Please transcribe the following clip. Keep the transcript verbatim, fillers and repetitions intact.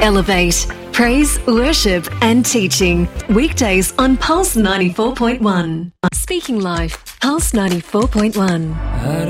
Elevate. Praise, worship and teaching. Weekdays on Pulse ninety-four point one. Speaking Life, Pulse ninety-four point one.